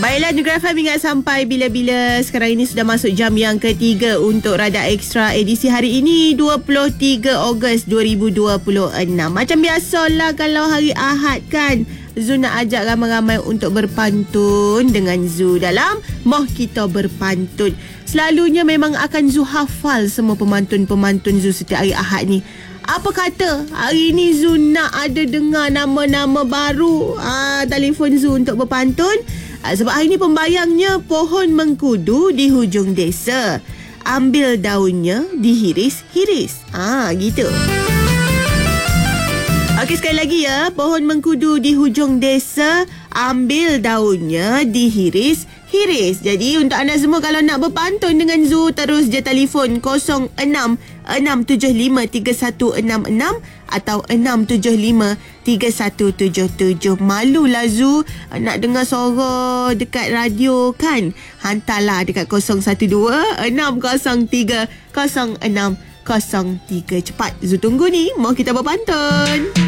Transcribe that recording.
Baiklah, Negara FM ingat sampai bila-bila. Sekarang ini sudah masuk jam yang ketiga untuk Radar Extra edisi hari ini 23 Ogos 2026. Macam biasalah kalau hari Ahad kan, Zu nak ajak ramai-ramai untuk berpantun dengan Zu dalam Moh Kita Berpantun. Selalunya memang akan Zu hafal semua pemantun-pemantun Zu setiap hari Ahad ni. Apa kata hari ni Zu nak ada dengar nama-nama baru telefon Zu untuk berpantun. Sebab hari ni pembayangnya pohon mengkudu di hujung desa. Ambil daunnya dihiris-hiris. Gitu. Okey, sekali lagi ya. Pohon mengkudu di hujung desa. Ambil daunnya dihiris-hiris. Jadi untuk anda semua kalau nak berpantun dengan Zu, terus je telefon 06-675-3166 atau 675-3177. Malulah Zu nak dengar suara dekat radio kan? Hantarlah dekat 012-603-0603. Cepat Zu tunggu ni. Mau kita berpantun.